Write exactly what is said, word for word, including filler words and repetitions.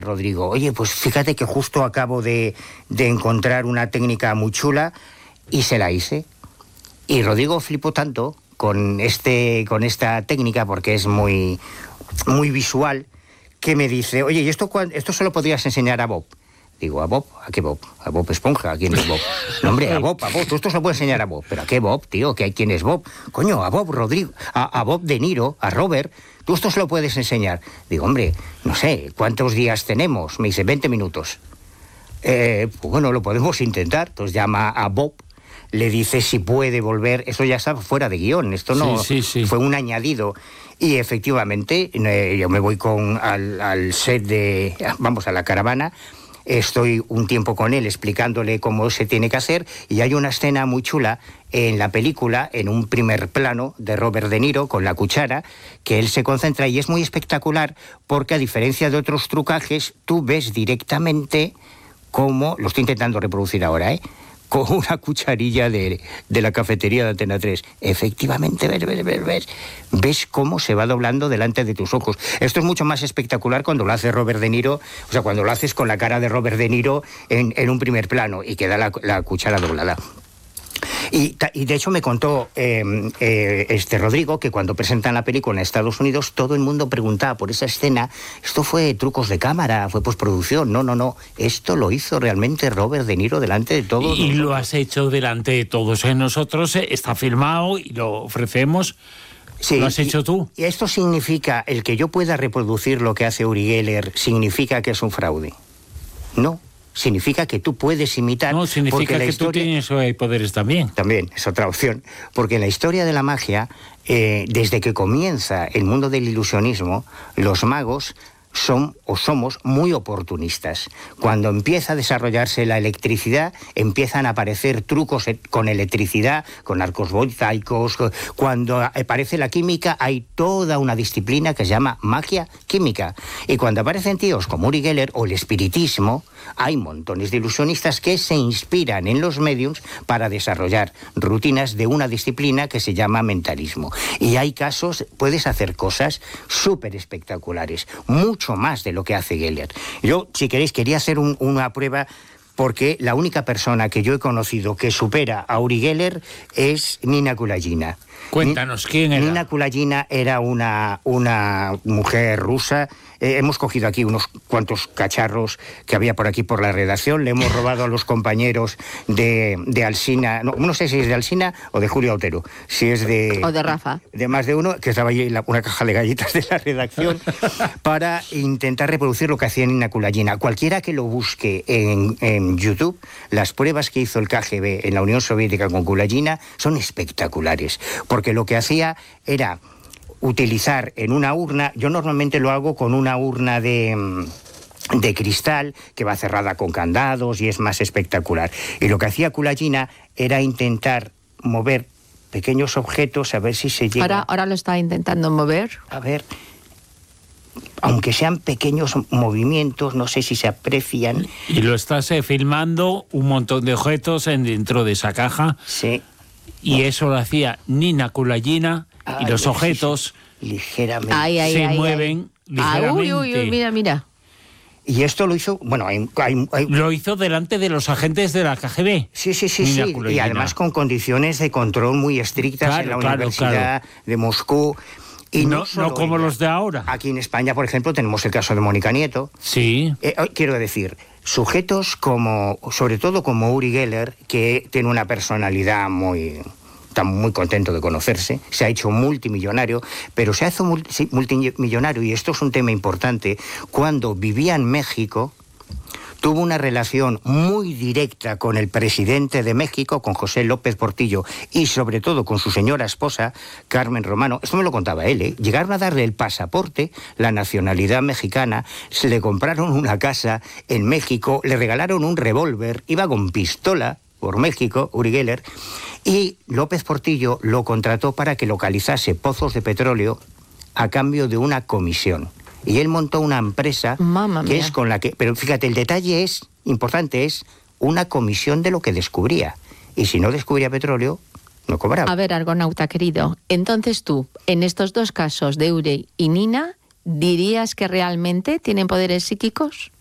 Rodrigo, oye, pues fíjate que justo acabo de, de encontrar una técnica muy chula y se la hice. Y Rodrigo flipó tanto con, este, con esta técnica, porque es muy, muy visual, que me dice, oye, ¿y esto, esto solo podrías enseñar a Bob? Digo, ¿a Bob? ¿A qué Bob? ¿A Bob Esponja? ¿A quién es Bob? No, hombre, a Bob, a Bob. Tú esto se lo puedes enseñar a Bob. ¿Pero a qué Bob, tío? ¿Qué, ¿Quién es Bob? Coño, a Bob Rodrigo, a, a Bob De Niro, a Robert. Tú esto se lo puedes enseñar. Digo, hombre, no sé, ¿cuántos días tenemos? Me dice, veinte minutos. Eh, pues bueno, lo podemos intentar. Entonces llama a Bob, le dice si puede volver. Eso ya está fuera de guión. Esto no sí, sí, sí. fue un añadido. Y efectivamente, eh, yo me voy con al, al set de, vamos, a la caravana. Estoy un tiempo con él explicándole cómo se tiene que hacer, y hay una escena muy chula en la película, en un primer plano de Robert De Niro con la cuchara, que él se concentra, y es muy espectacular porque, a diferencia de otros trucajes, tú ves directamente cómo, lo estoy intentando reproducir ahora, ¿eh? con una cucharilla de, de la cafetería de Antena tres. Efectivamente, ves, ves, ves, ves, ves cómo se va doblando delante de tus ojos. Esto es mucho más espectacular cuando lo hace Robert De Niro, o sea, cuando lo haces con la cara de Robert De Niro en, en un primer plano y queda la, la cuchara doblada. Y, y de hecho me contó eh, eh, este Rodrigo que cuando presentan la película en Estados Unidos, todo el mundo preguntaba por esa escena. Esto fue trucos de cámara, fue postproducción. No, no, no. Esto lo hizo realmente Robert De Niro delante de todos. Y nosotros. Lo has hecho delante de todos. ¿eh? Nosotros eh, está filmado y lo ofrecemos. Sí, ¿lo has hecho y, tú? Y esto significa, el que yo pueda reproducir lo que hace Uri Geller, ¿significa que es un fraude? No. Significa que tú puedes imitar... No, significa que historia... tú tienes eh, poderes también. También, es otra opción. Porque en la historia de la magia, eh, desde que comienza el mundo del ilusionismo, los magos son o somos muy oportunistas. Cuando empieza a desarrollarse la electricidad, empiezan a aparecer trucos con electricidad, con arcos voltaicos. Cuando aparece la química, hay toda una disciplina que se llama magia química. Y cuando aparecen tíos como Uri Geller o el espiritismo, hay montones de ilusionistas que se inspiran en los mediums para desarrollar rutinas de una disciplina que se llama mentalismo. Y hay casos, puedes hacer cosas súper espectaculares, mucho más de lo que hace Geller. Yo, si queréis, quería hacer un, una prueba, porque la única persona que yo he conocido que supera a Uri Geller es Nina Kulayina. Cuéntanos, ¿quién era? Nina Kulayina era una, una mujer rusa. Eh, hemos cogido aquí unos cuantos cacharros que había por aquí por la redacción. Le hemos robado a los compañeros de, de Alsina. No, no sé si es de Alsina o de Julio Otero. Si es de... O de Rafa. De más de uno, que estaba ahí en la, una caja de galletas de la redacción, para intentar reproducir lo que hacía Nina Kulayina. Cualquiera que lo busque en, en YouTube, las pruebas que hizo el K G B en la Unión Soviética con Kulayina son espectaculares. Porque lo que hacía era utilizar en una urna, yo normalmente lo hago con una urna de, de cristal que va cerrada con candados y es más espectacular. Y lo que hacía Kulayina era intentar mover pequeños objetos a ver si se llega... Ahora, ahora lo está intentando mover. A ver, aunque sean pequeños movimientos, no sé si se aprecian. Y lo estás eh, filmando un montón de objetos en, dentro de esa caja. Sí. Y eso lo hacía Nina Kulayina, y los objetos sí, sí. ligeramente ay, ay, se ay, mueven ay. ligeramente. Ah, uy, uy, uy, mira, mira. Y esto lo hizo, bueno, hay, hay, hay... lo hizo delante de los agentes de la K G B. Sí, sí, sí, sí. Y además con condiciones de control muy estrictas, claro, en la claro, Universidad claro. de Moscú. Y no, no, no como ella. Los de ahora. Aquí en España, por ejemplo, tenemos el caso de Mónica Nieto. Sí. Eh, quiero decir, sujetos como, sobre todo como Uri Geller, que tiene una personalidad muy... está muy contento de conocerse, se ha hecho multimillonario, pero se ha hecho multimillonario, y esto es un tema importante, cuando vivía en México, tuvo una relación muy directa con el presidente de México, con José López Portillo, y sobre todo con su señora esposa, Carmen Romano. Esto me lo contaba él, ¿eh? Llegaron a darle el pasaporte, la nacionalidad mexicana, se le compraron una casa en México, le regalaron un revólver, iba con pistola por México, Uri Geller, y López Portillo lo contrató para que localizase pozos de petróleo a cambio de una comisión. Y él montó una empresa Mamma que mía. es con la que... Pero fíjate, el detalle es importante, es una comisión de lo que descubría. Y si no descubría petróleo, no cobraba. A ver, argonauta querido, entonces tú, en estos dos casos de Uri y Nina, ¿dirías que realmente tienen poderes psíquicos?